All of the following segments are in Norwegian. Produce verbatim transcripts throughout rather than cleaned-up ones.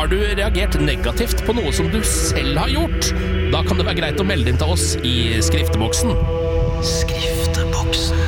Har du reagert negativt på noe som du selv har gjort? Da kan det være greit å melde inn til oss i skrifteboksen. Skrifteboksen.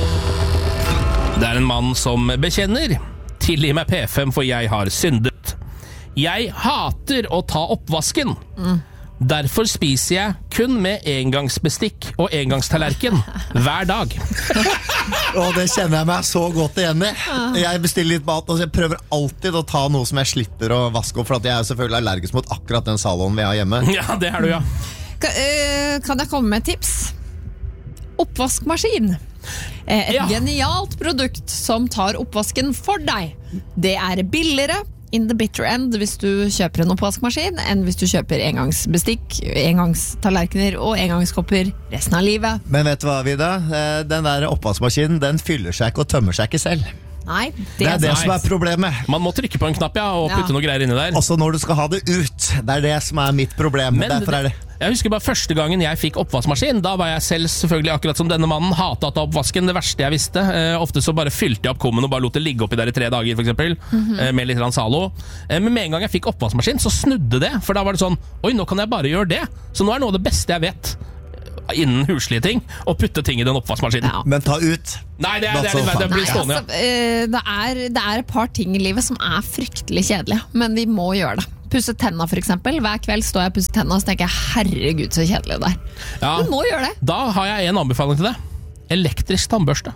Det er en mann som bekjenner. Tilgi meg P fem, for jeg har syndet. Jeg hater å ta oppvasken. Mm. Derfor spiser jeg kun med engangsbestikk og engangstallerken hver dag. Og det kjenner jeg meg så godt igjen i. Jeg bestiller litt mat, og jeg prøver alltid å ta noe som jeg slipper å vaske opp, for at jeg er selvfølgelig allergisk mot akkurat den salonen vi har hjemme. Ja, det er du, ja. Kan, uh, kan jeg komme med et tips? Oppvaskmaskin. Et ja. Genialt produkt som tar oppvasken for deg. Det er billigere in the bitter end hvis du kjøper en oppvaskmaskin enn hvis du kjøper engangsbestikk, engangstallerkener og engangskopper resten av livet. Men vet du hva, Vida? Den der oppvaskmaskinen, den fyller seg ikke og tømmer seg ikke selv. Nei, det, det er det nei. som er problemet. Man må trykke på en knapp, ja, og putte ja. noe greier inni der. Også når du skal ha det ut. Det er det som er mitt problem. Men Derfor er det jeg husker bare første gangen jeg fikk oppvaskmaskin. Da var jeg selv selvfølgelig akkurat som denne mannen hatet å ta oppvasken. Det verste jeg visste. eh, Ofte så bare fylte jeg opp kummen og bare lot det ligge oppi der i tre dager for eksempel, mm-hmm. eh, med litt Salo. eh, Men med en gang jeg fikk oppvaskmaskin så snudde det. For da var det sånn, oi, nå kan jeg bare gjøre det. Så nå er noe av det beste jeg vet innen huslige ting å putte ting i den oppvaskmaskinen. Ja. Men ta ut. Nei, det, er, det, er, det, er, det blir stående. Nei, altså, det, er, det er et par ting i livet som er fryktelig kjedelige, men vi må gjøre det. Pusse tenna for eksempel. Hver kveld står jeg og pusser tenna og så tenker jeg, herregud så kjedelig det er. Ja, du må gjøre det. Da har jeg en anbefaling til deg. Elektrisk tannbørste.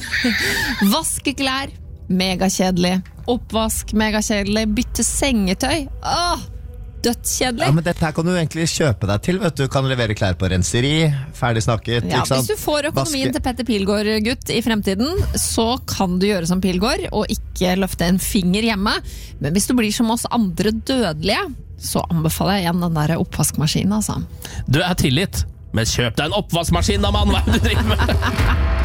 Vaske klær, megakjedelig. Oppvask, megakjedelig. Bytte sengetøy. Åh, dødskjedelig. Ja, men dette her kan du egentlig kjøpe deg til, vet du. Kan levere klær på renseri, ferdig snakket, ja, ikke sant? Hvis du får økonomien Vaske. til Petter Pilgaard, gutt, i fremtiden, så kan du gjøre som Pilgaard og ikke løfte en finger hjemme. Men hvis du blir som oss andre dødelige, så anbefaler jeg igjen den der oppvaskmaskinen, altså. Du er tilgitt, men kjøp deg en oppvaskmaskin da, mann! Hva er det du driver med?